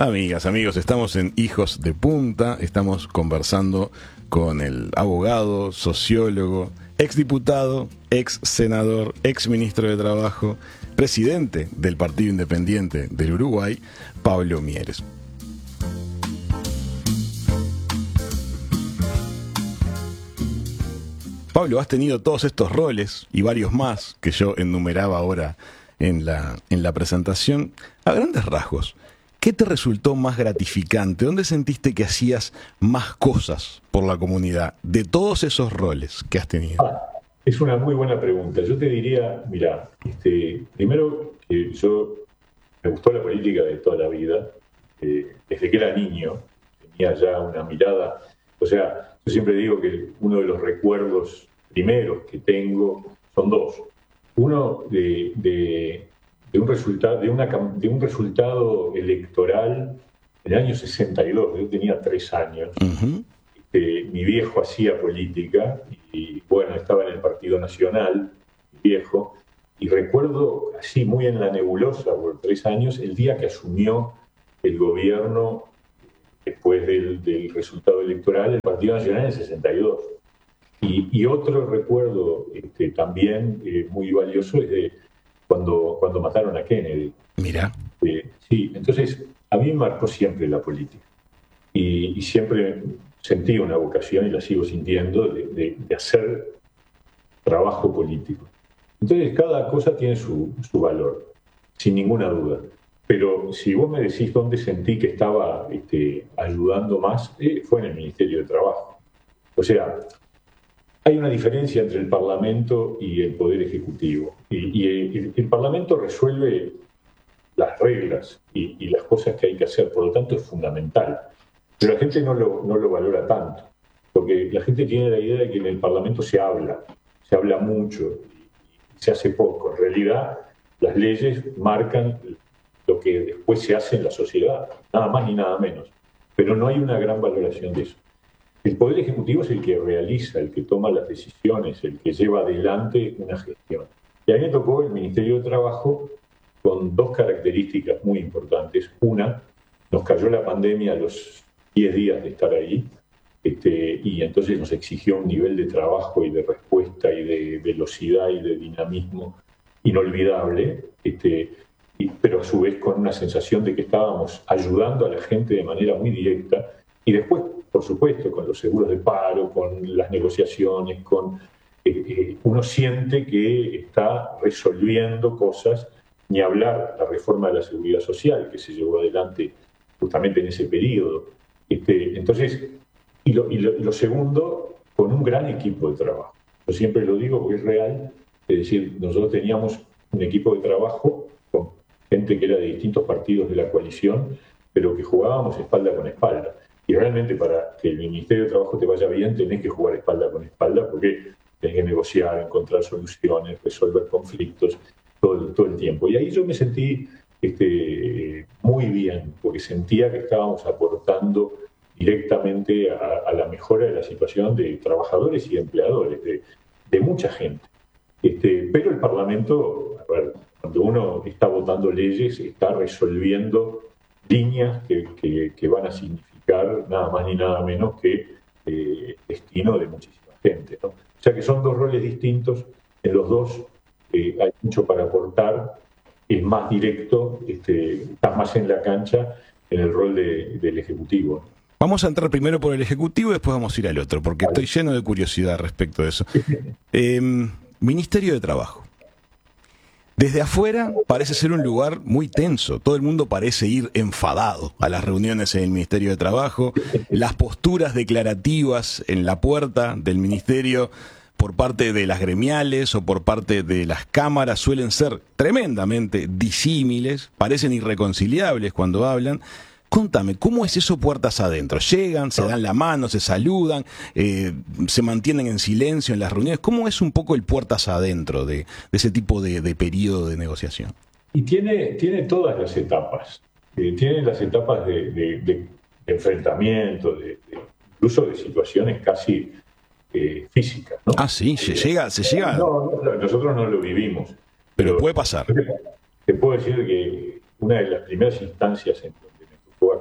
Amigas, amigos, estamos en Hijos de Punta, estamos conversando con el abogado, sociólogo, exdiputado, ex senador, ex ministro de Trabajo, presidente del Partido Independiente del Uruguay, Pablo Mieres. Pablo, has tenido todos estos roles y varios más que yo enumeraba ahora en la presentación. A grandes rasgos, ¿qué te resultó más gratificante? ¿Dónde sentiste que hacías más cosas por la comunidad de todos esos roles que has tenido? Es una muy buena pregunta. Yo te diría, mira, primero que yo me gustó la política de toda la vida. Desde que era niño tenía ya una mirada. O sea, yo siempre digo que uno de los recuerdos primeros que tengo son dos. Uno de un resultado electoral en el año 62. Yo tenía 3 años. Uh-huh. Mi viejo hacía política y bueno, estaba en el Partido Nacional, mi viejo, y recuerdo así muy en la nebulosa por 3 años el día que asumió el gobierno después del resultado electoral del Partido Nacional en el 62. Y otro recuerdo también muy valioso es de cuando mataron a Kennedy. Mira. Sí, entonces a mí me marcó siempre la política y siempre sentí una vocación, y la sigo sintiendo, de hacer trabajo político. Entonces cada cosa tiene su valor, sin ninguna duda. Pero si vos me decís dónde sentí que estaba ayudando más, fue en el Ministerio de Trabajo. O sea, hay una diferencia entre el Parlamento y el Poder Ejecutivo. Y el Parlamento resuelve las reglas y las cosas que hay que hacer, por lo tanto es fundamental. Pero la gente no lo valora tanto, porque la gente tiene la idea de que en el Parlamento se habla mucho y se hace poco. En realidad, las leyes marcan lo que después se hace en la sociedad, nada más ni nada menos. Pero no hay una gran valoración de eso. El Poder Ejecutivo es el que realiza, el que toma las decisiones, el que lleva adelante una gestión. Y a mí me tocó el Ministerio de Trabajo con 2 características muy importantes. Una, nos cayó la pandemia a los 10 días de estar ahí, y entonces nos exigió un nivel de trabajo y de respuesta y de velocidad y de dinamismo inolvidable, pero a su vez con una sensación de que estábamos ayudando a la gente de manera muy directa. Y después, por supuesto, con los seguros de paro, con las negociaciones, uno siente que está resolviendo cosas, ni hablar la reforma de la seguridad social que se llevó adelante justamente en ese periodo. Entonces, y lo segundo, con un gran equipo de trabajo. Yo siempre lo digo porque es real, es decir, nosotros teníamos un equipo de trabajo con gente que era de distintos partidos de la coalición, pero que jugábamos espalda con espalda. Y realmente para que el Ministerio de Trabajo te vaya bien, tenés que jugar espalda con espalda, porque tenés que negociar, encontrar soluciones, resolver conflictos todo el tiempo. Y ahí yo me sentí muy bien, porque sentía que estábamos aportando directamente a la mejora de la situación de trabajadores y empleadores, de mucha gente. Pero el Parlamento, a ver, cuando uno está votando leyes, está resolviendo líneas que van a significar nada más ni nada menos que destino de muchísima gente, ¿no? O sea que son 2 roles distintos, en los 2 hay mucho para aportar, es más directo, estás más en la cancha en el rol del Ejecutivo. Vamos a entrar primero por el Ejecutivo y después vamos a ir al otro, porque estoy lleno de curiosidad respecto de eso. Ministerio de Trabajo. Desde afuera parece ser un lugar muy tenso. Todo el mundo parece ir enfadado a las reuniones en el Ministerio de Trabajo. Las posturas declarativas en la puerta del ministerio por parte de las gremiales o por parte de las cámaras suelen ser tremendamente disímiles, parecen irreconciliables cuando hablan. Contame, ¿cómo es eso puertas adentro? ¿Llegan, se dan la mano, se saludan, se mantienen en silencio en las reuniones? ¿Cómo es un poco el puertas adentro de ese tipo de periodo de negociación? Y tiene todas las etapas. Tiene las etapas de enfrentamiento, incluso de situaciones casi físicas, ¿no? Ah, sí, se llega. No, nosotros no lo vivimos. Pero puede pasar. Te puedo decir que una de las primeras instancias en donde me tocó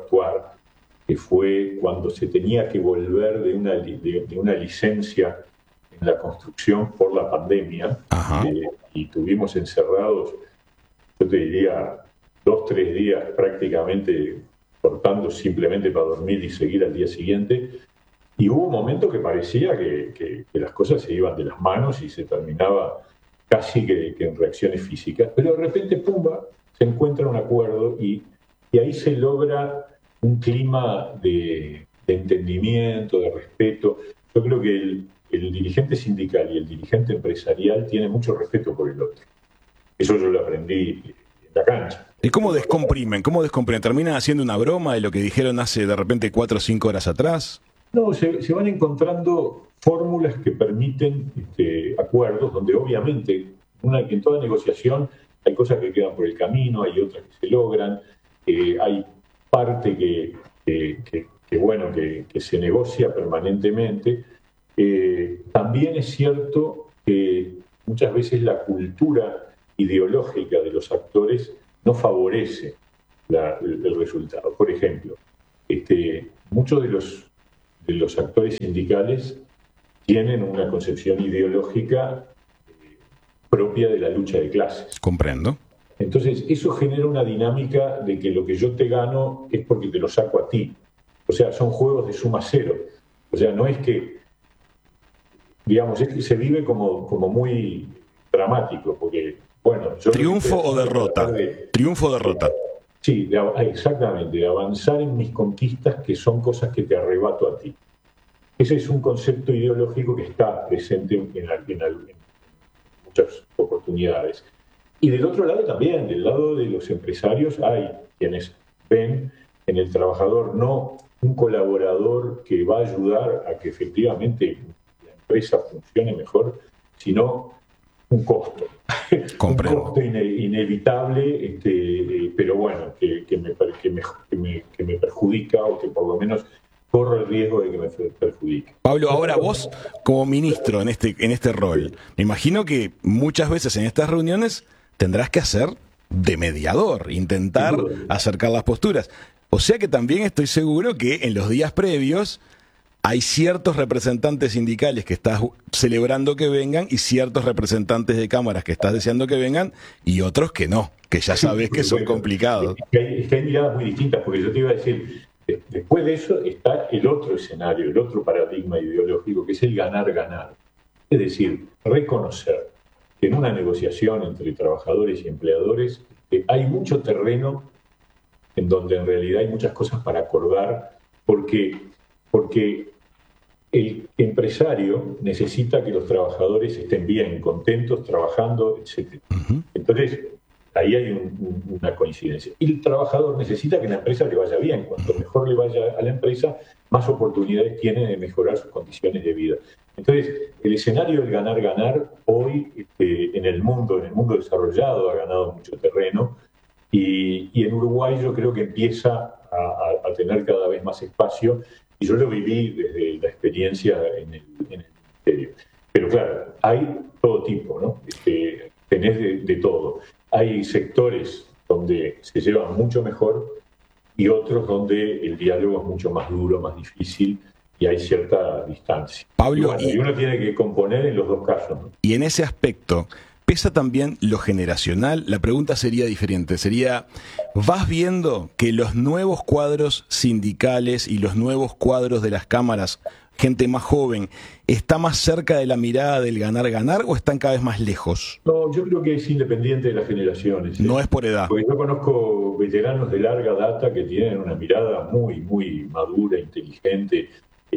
que fue cuando se tenía que volver de una licencia en la construcción por la pandemia, y tuvimos encerrados, yo te diría, 2-3 días prácticamente cortando simplemente para dormir y seguir al día siguiente. Y hubo un momento que parecía que las cosas se iban de las manos y se terminaba casi que en reacciones físicas. Pero de repente, pumba, se encuentra un acuerdo y ahí se logra un clima de entendimiento, de respeto. Yo creo que el dirigente sindical y el dirigente empresarial tienen mucho respeto por el otro. Eso yo lo aprendí en la cancha. ¿Y cómo descomprimen? ¿Terminan haciendo una broma de lo que dijeron hace de repente 4 o 5 horas atrás? No, se van encontrando fórmulas que permiten acuerdos donde obviamente en toda negociación hay cosas que quedan por el camino, hay otras que se logran, hay parte que se negocia permanentemente. También es cierto que muchas veces la cultura ideológica de los actores no favorece el resultado. Por ejemplo, muchos de los actores sindicales tienen una concepción ideológica propia de la lucha de clases. Comprendo. Entonces, eso genera una dinámica de que lo que yo te gano es porque te lo saco a ti. O sea, son juegos de suma cero. O sea, no es que, digamos, es que se vive como muy dramático, porque, bueno... ¿Triunfo o derrota? ¿Triunfo o derrota? Sí, exactamente, de avanzar en mis conquistas, que son cosas que te arrebato a ti. Ese es un concepto ideológico que está presente en muchas oportunidades. Y del otro lado también, del lado de los empresarios, hay quienes ven en el trabajador no un colaborador que va a ayudar a que efectivamente la empresa funcione mejor, sino un costo. Comprendo. Un costo inevitable, pero bueno, que me perjudica, o que por lo menos corro el riesgo de que me perjudique. Pablo, ahora vos, como ministro en este rol, me imagino que muchas veces en estas reuniones tendrás que hacer de mediador, intentar acercar las posturas. O sea que también estoy seguro que en los días previos hay ciertos representantes sindicales que estás celebrando que vengan y ciertos representantes de cámaras que estás deseando que vengan y otros que no, que ya sabes que son complicados. Es que hay miradas muy distintas, porque yo te iba a decir, después de eso está el otro escenario, el otro paradigma ideológico, que es el ganar-ganar. Es decir, reconocer que en una negociación entre trabajadores y empleadores hay mucho terreno en donde en realidad hay muchas cosas para acordar, porque el empresario necesita que los trabajadores estén bien, contentos, trabajando, etc. Entonces, ahí hay una coincidencia. Y el trabajador necesita que la empresa le vaya bien. Cuanto mejor le vaya a la empresa, más oportunidades tiene de mejorar sus condiciones de vida. Entonces, el escenario del ganar-ganar hoy en el mundo desarrollado ha ganado mucho terreno, y en Uruguay yo creo que empieza a tener cada vez más espacio, y yo lo viví desde la experiencia en el ministerio. Pero claro, hay todo tipo, ¿no? Tenés de todo. Hay sectores donde se llevan mucho mejor y otros donde el diálogo es mucho más duro, más difícil, y hay cierta distancia. Pablo, y uno tiene que componer en los dos casos, ¿no? Y en ese aspecto, ¿pesa también lo generacional? La pregunta sería diferente. ¿Vas viendo que los nuevos cuadros sindicales y los nuevos cuadros de las cámaras, gente más joven, está más cerca de la mirada del ganar-ganar o están cada vez más lejos? No, yo creo que es independiente de las generaciones. No es por edad. Porque yo conozco veteranos de larga data que tienen una mirada muy, muy madura, inteligente,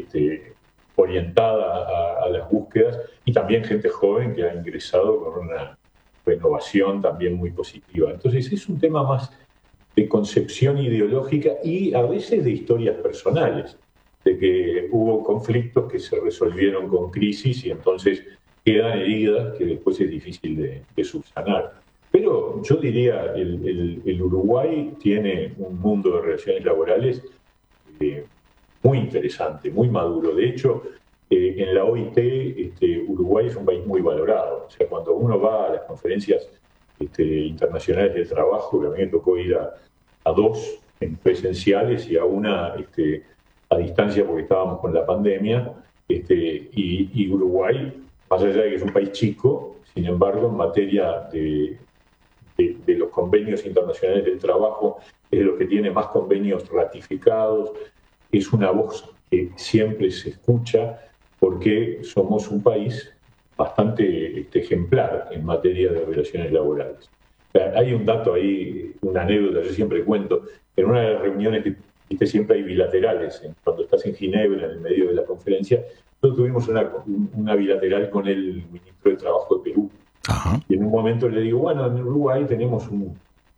orientada a las búsquedas, y también gente joven que ha ingresado con una renovación también muy positiva. Entonces es un tema más de concepción ideológica y a veces de historias personales, de que hubo conflictos que se resolvieron con crisis y entonces quedan heridas que después es difícil de subsanar. Pero yo diría, el Uruguay tiene un mundo de relaciones laborales muy interesante, muy maduro. De hecho, en la OIT, Uruguay es un país muy valorado. O sea, cuando uno va a las conferencias internacionales del trabajo, que a mí me tocó ir a 2 en presenciales y a una a distancia porque estábamos con la pandemia. Y Uruguay, más allá de que es un país chico, sin embargo, en materia de los convenios internacionales del trabajo, es de los que tiene más convenios ratificados. Es una voz que siempre se escucha porque somos un país bastante ejemplar en materia de relaciones laborales. O sea, hay un dato ahí, una anécdota, yo siempre cuento, en una de las reuniones que siempre hay bilaterales, cuando estás en Ginebra, en el medio de la conferencia, nosotros tuvimos una bilateral con el ministro de Trabajo de Perú. Ajá. Y en un momento le digo, bueno, en Uruguay tenemos un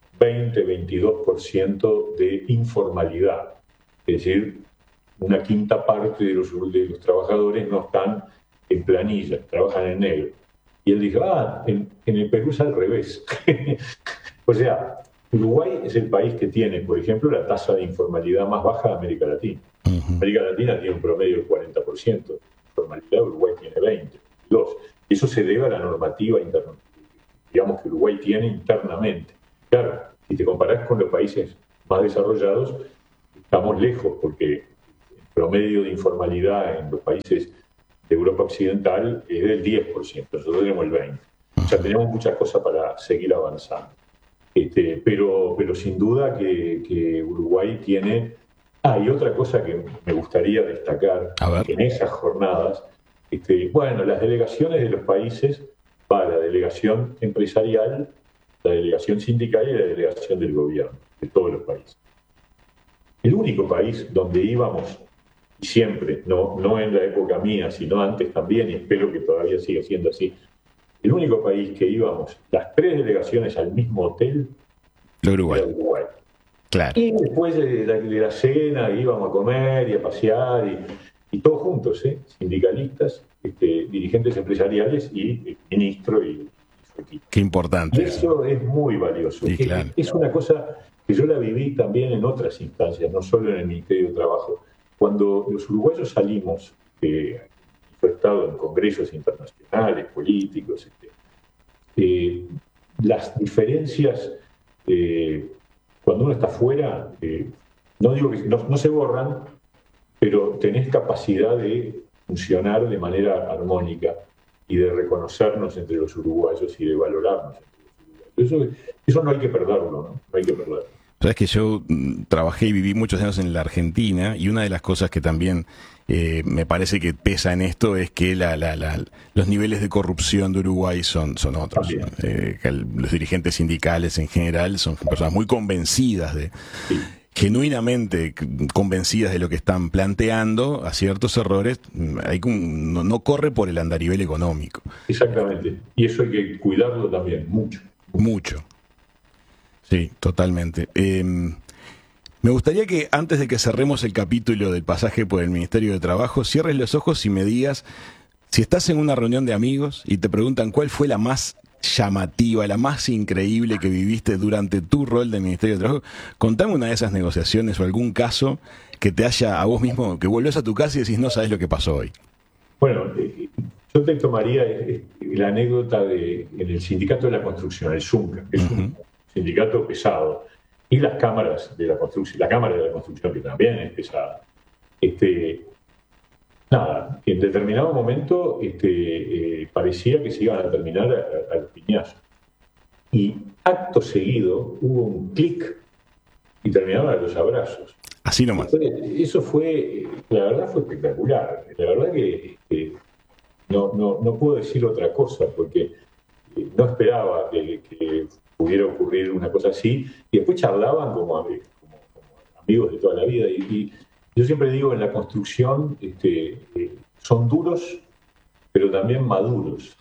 20-22% de informalidad, es decir, una quinta parte de los trabajadores no están en planilla, trabajan en negro. Y él dijo, en el Perú es al revés. O sea, Uruguay es el país que tiene, por ejemplo, la tasa de informalidad más baja de América Latina. América Latina tiene un promedio del 40%, de informalidad Uruguay tiene 22%. Eso se debe a la normativa interna, digamos, que Uruguay tiene internamente. Claro, si te comparás con los países más desarrollados, estamos lejos, porque el promedio de informalidad en los países de Europa Occidental es del 10%, nosotros tenemos el 20%. O sea, tenemos muchas cosas para seguir avanzando. Pero sin duda que Uruguay tiene... y otra cosa que me gustaría destacar en esas jornadas, las delegaciones de los países, la delegación empresarial, la delegación sindical y la delegación del gobierno, de todos los países. El único país donde íbamos, y siempre, no en la época mía, sino antes también, y espero que todavía siga siendo así, el único país que íbamos, las 3 delegaciones al mismo hotel, Uruguay. Era Uruguay. Claro. Y después de la cena íbamos a comer y a pasear, y todos juntos, sindicalistas, dirigentes empresariales y el ministro y su equipo. Qué importante. Y eso es muy valioso. Sí, claro. Es una cosa que yo la viví también en otras instancias, no solo en el Ministerio de Trabajo. Cuando los uruguayos salimos, yo he estado en congresos internacionales, políticos, las diferencias, cuando uno está afuera, no digo que no se borran, pero tenés capacidad de funcionar de manera armónica y de reconocernos entre los uruguayos y de valorarnos entre los uruguayos. Eso no hay que perderlo, ¿no? No hay que perderlo. Sabes que yo trabajé y viví muchos años en la Argentina, y una de las cosas que también me parece que pesa en esto es que los niveles de corrupción de Uruguay son otros. Los dirigentes sindicales en general son personas muy convencidas genuinamente convencidas de lo que están planteando. A ciertos errores no corre por el andarivel económico. Exactamente, y eso hay que cuidarlo también, mucho. Sí, totalmente. Me gustaría que antes de que cerremos el capítulo del pasaje por el Ministerio de Trabajo, cierres los ojos y me digas, si estás en una reunión de amigos y te preguntan cuál fue la más llamativa, la más increíble que viviste durante tu rol del Ministerio de Trabajo, contame una de esas negociaciones o algún caso que te haya a vos mismo, que volvés a tu casa y decís, no sabes lo que pasó hoy. Bueno, yo te tomaría la anécdota en el sindicato de la construcción, el SUNCA, que es un sindicato pesado, y las cámaras de la construcción, la Cámara de la Construcción, que también es pesada. En determinado momento parecía que se iban a terminar a los piñazos. Y acto seguido hubo un clic y terminaron a los abrazos. Así nomás. Eso la verdad fue espectacular. La verdad que no puedo decir otra cosa, porque no esperaba que pudiera ocurrir una cosa así, y después charlaban como amigos de toda la vida. Y yo siempre digo, en la construcción son duros, pero también maduros.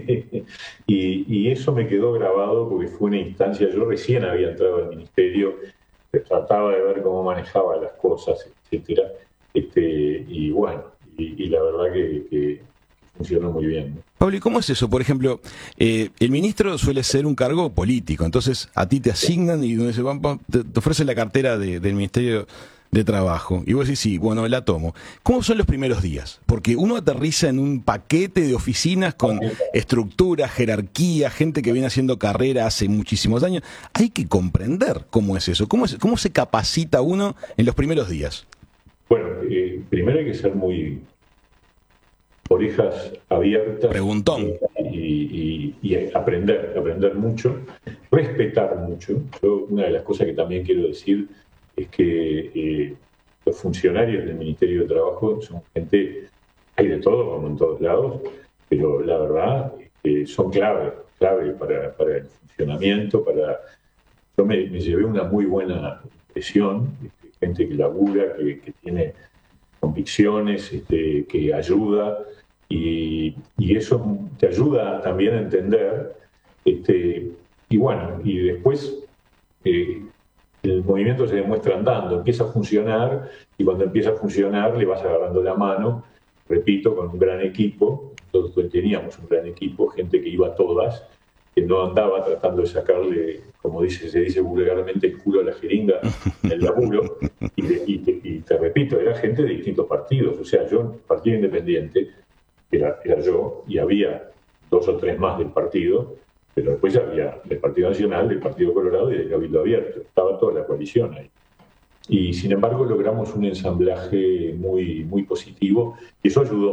y eso me quedó grabado porque fue una instancia, yo recién había entrado al ministerio, trataba de ver cómo manejaba las cosas, etcétera, y bueno, y la verdad que funcionó muy bien, ¿no? Pablo, ¿y cómo es eso? Por ejemplo, el ministro suele ser un cargo político, entonces a ti te asignan y te ofrecen la cartera del Ministerio de trabajo. Y vos decís, sí, bueno, la tomo. ¿Cómo son los primeros días? Porque uno aterriza en un paquete de oficinas con estructura, jerarquía, gente que viene haciendo carrera hace muchísimos años. Hay que comprender cómo es eso. ¿Cómo se capacita uno en los primeros días? Bueno, primero hay que ser muy orejas abiertas. Preguntón. Y aprender mucho, respetar mucho. Una de las cosas que también quiero decir es que los funcionarios del Ministerio de Trabajo son gente, hay de todo, como en todos lados, pero la verdad son clave para el funcionamiento. Yo me llevé una muy buena impresión, gente que labura, que tiene convicciones, que ayuda, y eso te ayuda también a entender, y bueno, y después el movimiento se demuestra andando, empieza a funcionar, y cuando empieza a funcionar le vas agarrando la mano, repito, con un gran equipo. Nosotros teníamos un gran equipo, gente que iba a todas, que no andaba tratando de sacarle, como se dice vulgarmente, el culo a la jeringa en el laburo, y te repito, era gente de distintos partidos. O sea, yo, Partido Independiente, era yo, y había 2 o 3 más del partido, pero después había del Partido Nacional, del Partido Colorado y del Cabildo Abierto. Estaba toda la coalición ahí. Y sin embargo logramos un ensamblaje muy, muy positivo, y eso ayudó